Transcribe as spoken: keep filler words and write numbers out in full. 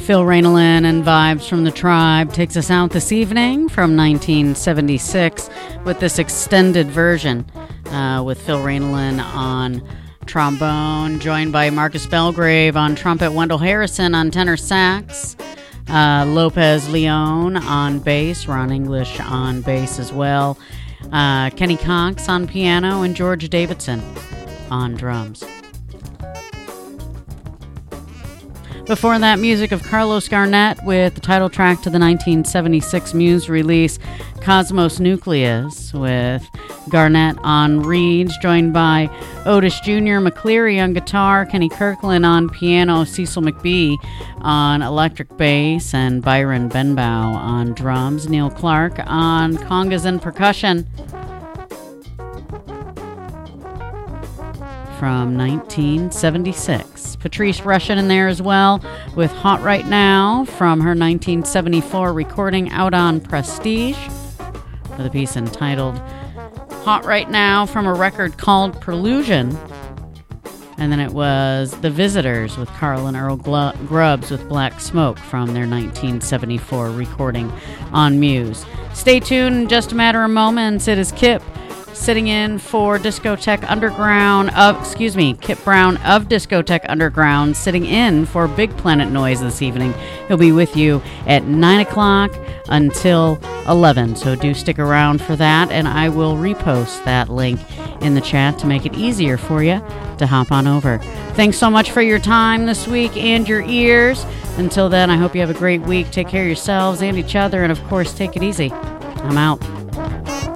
Phil Rainelin and Vibes from the Tribe takes us out this evening from nineteen seventy-six with this extended version uh, with Phil Rainelin on trombone, joined by Marcus Belgrave on trumpet, Wendell Harrison on tenor sax, uh, Lopez Leon on bass, Ron English on bass as well, uh, Kenny Cox on piano, and George Davidson on drums. Before that, music of Carlos Garnett with the title track to the nineteen seventy-six Muse release, Cosmos Nucleus, with Garnett on reeds, joined by Otis Junior McCleary on guitar, Kenny Kirkland on piano, Cecil McBee on electric bass, and Byron Benbow on drums, Neil Clark on congas and percussion. From nineteen seventy-six. Patrice Rushen in there as well with Hot Right Now from her nineteen seventy-four recording out on Prestige, with a piece entitled Hot Right Now from a record called Prelusion. And then it was The Visitors with Carl and Earl Grubbs with Black Smoke from their nineteen seventy-four recording on Muse. Stay tuned in just a matter of moments. It is Kip sitting in for Discotheque Underground of, excuse me, Kip Brown of Discotheque Underground, sitting in for Big Planet Noise this evening. He'll be with you at nine o'clock until eleven, so do stick around for that, and I will repost that link in the chat to make it easier for you to hop on over. Thanks so much for your time this week and your ears. Until then, I hope you have a great week. Take care of yourselves and each other, and of course, take it easy. I'm out.